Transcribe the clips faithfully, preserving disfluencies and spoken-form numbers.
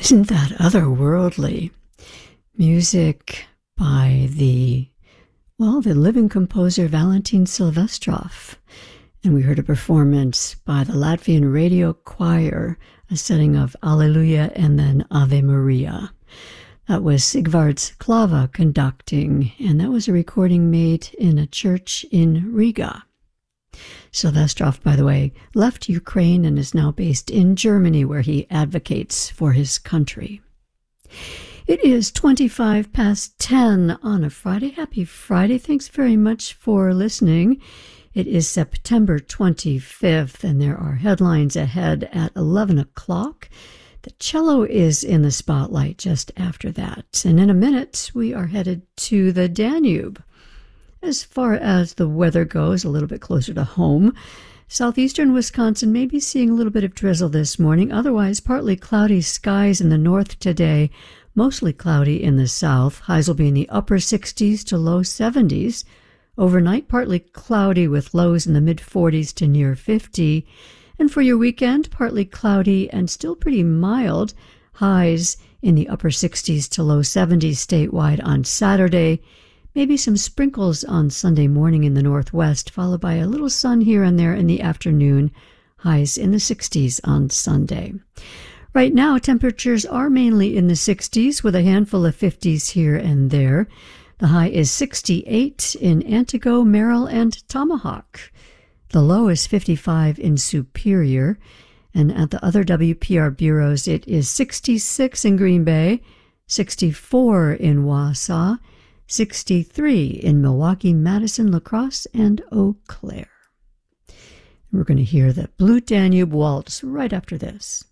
Isn't that otherworldly? Music by the, well, the living composer Valentin Silvestrov. And we heard a performance by the Latvian Radio Choir, a setting of Alleluia and then Ave Maria. That was Sigvards Klava conducting, and that was a recording made in a church in Riga. Silvestrov, by the way, left Ukraine and is now based in Germany, where he advocates for his country. It is twenty-five past ten on a Friday. Happy Friday. Thanks very much for listening. It is September twenty-fifth, and there are headlines ahead at eleven o'clock. The cello is in the spotlight just after that. And in a minute, we are headed to the Danube. As far as the weather goes, a little bit closer to home, southeastern Wisconsin may be seeing a little bit of drizzle this morning. Otherwise, partly cloudy skies in the north today, mostly cloudy in the south. Highs will be in the upper sixties to low seventies. Overnight, partly cloudy with lows in the mid-forties to near fifty. And for your weekend, partly cloudy and still pretty mild. Highs in the upper sixties to low seventies statewide on Saturday. Maybe some sprinkles on Sunday morning in the northwest, followed by a little sun here and there in the afternoon. Highs in the sixties on Sunday. Right now, temperatures are mainly in the sixties with a handful of fifties here and there. The high is sixty-eight in Antigo, Merrill, and Tomahawk. The low is fifty-five in Superior. And at the other W P R bureaus, it is sixty-six in Green Bay, sixty-four in Wausau, sixty-three in Milwaukee, Madison, La Crosse, and Eau Claire. We're going to hear the Blue Danube Waltz right after this.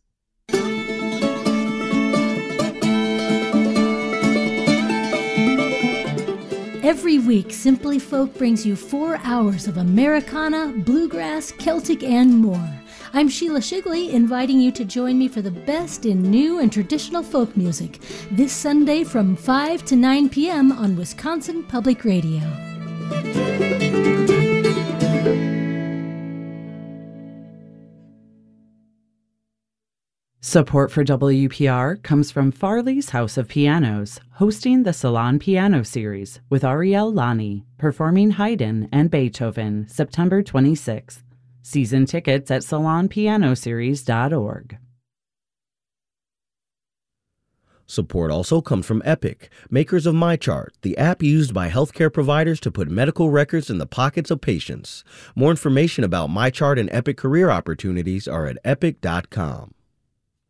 Every week, Simply Folk brings you four hours of Americana, bluegrass, Celtic, and more. I'm Sheila Shigley, inviting you to join me for the best in new and traditional folk music this Sunday from five to nine p.m. on Wisconsin Public Radio. Support for W P R comes from Farley's House of Pianos, hosting the Salon Piano Series with Ariel Lani, performing Haydn and Beethoven, September twenty-sixth. Season tickets at salon piano series dot org. Support also comes from Epic, makers of MyChart, the app used by healthcare providers to put medical records in the pockets of patients. More information about MyChart and Epic career opportunities are at epic dot com.